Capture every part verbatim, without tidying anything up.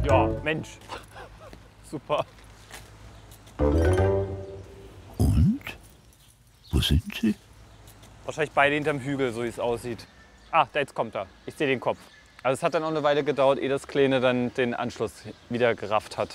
Ja, Mensch. Super. Und? Wo sind sie? Wahrscheinlich beide hinterm Hügel, so wie es aussieht. Ah, da jetzt kommt er. Ich sehe den Kopf. Also es hat dann auch eine Weile gedauert, ehe das Kleine dann den Anschluss wieder gerafft hat.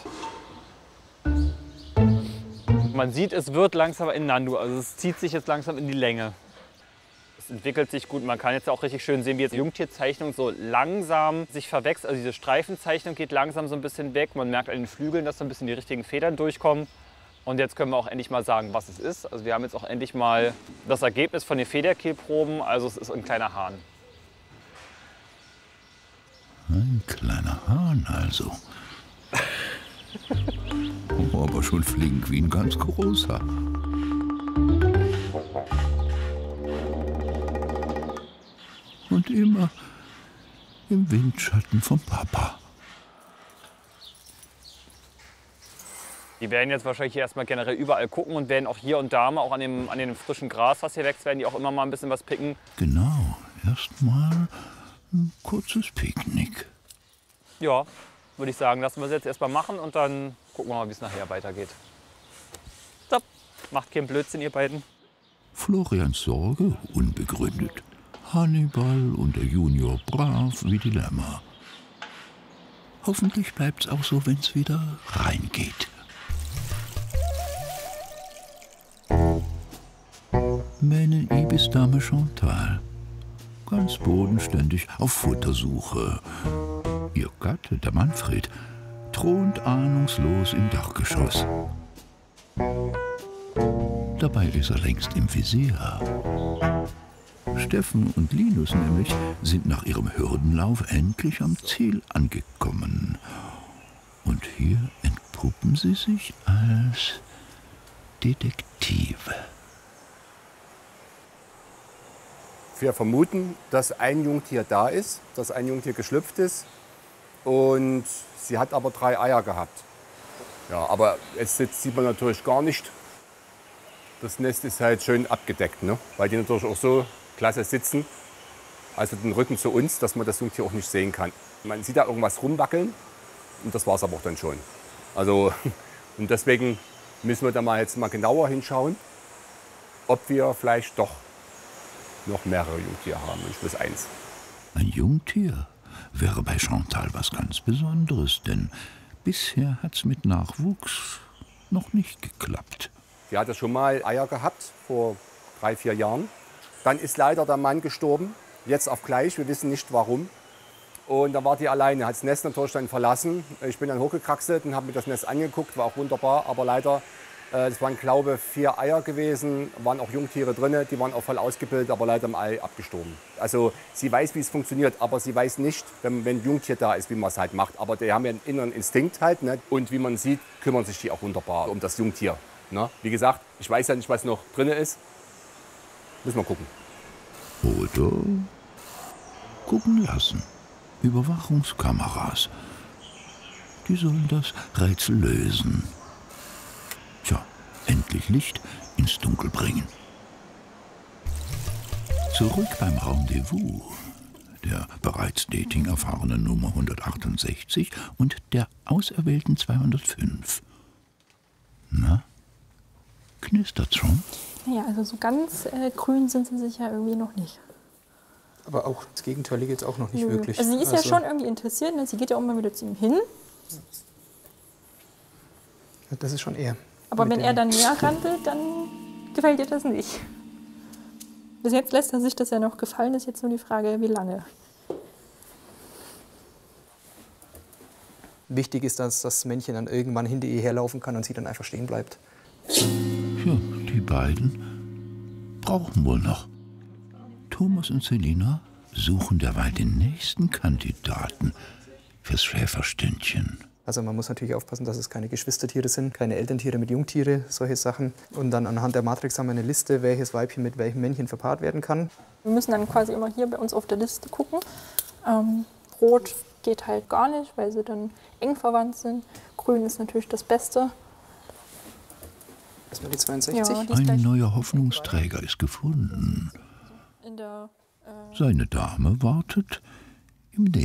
Man sieht, es wird langsam in Nandu, also es zieht sich jetzt langsam in die Länge. Es entwickelt sich gut. Man kann jetzt auch richtig schön sehen, wie jetzt die Jungtierzeichnung so langsam sich verwächst. Also diese Streifenzeichnung geht langsam so ein bisschen weg. Man merkt an den Flügeln, dass so ein bisschen die richtigen Federn durchkommen. Und jetzt können wir auch endlich mal sagen, was es ist. Also wir haben jetzt auch endlich mal das Ergebnis von den Federkehlproben. Also es ist ein kleiner Hahn. Ein kleiner Hahn also. Oh, aber schon flink wie ein ganz großer. Und immer im Windschatten vom Papa. Die werden jetzt wahrscheinlich erstmal generell überall gucken und werden auch hier und da mal auch an dem, an dem frischen Gras, was hier wächst, werden die auch immer mal ein bisschen was picken. Genau, erstmal ein kurzes Picknick. Ja, würde ich sagen, lassen wir es jetzt erstmal machen und dann gucken wir mal, wie es nachher weitergeht. So, macht keinen Blödsinn, ihr beiden. Florians Sorge unbegründet. Hannibal und der Junior brav wie die Lämmer. Hoffentlich bleibt's auch so, wenn's wieder reingeht. Mähnen-Ibis-Dame Chantal. Ganz bodenständig auf Futtersuche. Ihr Gatte, der Manfred, thront ahnungslos im Dachgeschoss. Dabei ist er längst im Visier. Steffen und Linus nämlich sind nach ihrem Hürdenlauf endlich am Ziel angekommen. Und hier entpuppen sie sich als Detektive. Wir vermuten, dass ein Jungtier da ist, dass ein Jungtier geschlüpft ist. Und sie hat aber drei Eier gehabt. Ja, aber jetzt sieht man natürlich gar nicht. Das Nest ist halt schön abgedeckt, ne? Weil die natürlich auch so klasse sitzen, also den Rücken zu uns, dass man das Jungtier auch nicht sehen kann. Man sieht da irgendwas rumwackeln und das war es aber auch dann schon. Also, und deswegen müssen wir da mal jetzt mal genauer hinschauen, ob wir vielleicht doch noch mehrere Jungtiere haben, nicht bloß eins. Ein Jungtier wäre bei Chantal was ganz Besonderes, denn bisher hat's mit Nachwuchs noch nicht geklappt. Sie hatte schon mal Eier gehabt, vor drei, vier Jahren. Dann ist leider der Mann gestorben, jetzt auf gleich, wir wissen nicht warum. Und dann war die alleine, hat das Nest natürlich dann verlassen. Ich bin dann hochgekraxelt und habe mir das Nest angeguckt, war auch wunderbar. Aber leider, äh, das waren glaube ich vier Eier gewesen, waren auch Jungtiere drin, die waren auch voll ausgebildet, aber leider im Ei abgestorben. Also sie weiß, wie es funktioniert, aber sie weiß nicht, wenn, wenn ein Jungtier da ist, wie man es halt macht. Aber die haben ja einen inneren Instinkt halt, ne? Und wie man sieht, kümmern sich die auch wunderbar um das Jungtier. Ne? Wie gesagt, ich weiß ja nicht, was noch drin ist. Müssen wir gucken. Oder gucken lassen. Überwachungskameras. Die sollen das Rätsel lösen. Tja, endlich Licht ins Dunkel bringen. Zurück beim Rendezvous. Der bereits dating-erfahrenen Nummer hundertachtundsechzig und der auserwählten zweihundertfünf. Na, knistert's schon? Ja, also so ganz äh, grün sind sie sich ja irgendwie noch nicht. Aber auch das Gegenteilige jetzt auch noch nicht Nö. wirklich. Also sie ist also, ja schon irgendwie interessiert, ne? Sie geht ja auch immer wieder zu ihm hin. Das ist schon eher. Aber wenn er dann näher ran will, dann gefällt ihr das nicht. Bis jetzt lässt er sich das ja noch gefallen, ist jetzt nur die Frage, wie lange. Wichtig ist, dass das Männchen dann irgendwann hinter ihr herlaufen kann und sie dann einfach stehen bleibt. Ja, die beiden brauchen wohl noch. Thomas und Selina suchen derweil den nächsten Kandidaten fürs Schäferstündchen. Also man muss natürlich aufpassen, dass es keine Geschwistertiere sind, keine Elterntiere mit Jungtiere, solche Sachen. Und dann anhand der Matrix haben wir eine Liste, welches Weibchen mit welchem Männchen verpaart werden kann. Wir müssen dann quasi immer hier bei uns auf der Liste gucken. Ähm, Rot geht halt gar nicht, weil sie dann eng verwandt sind. Grün ist natürlich das Beste. Das war die zweiundsechzig. Ja, die ist Ein gleich neuer Hoffnungsträger ist gefunden. in der, äh Seine Dame wartet im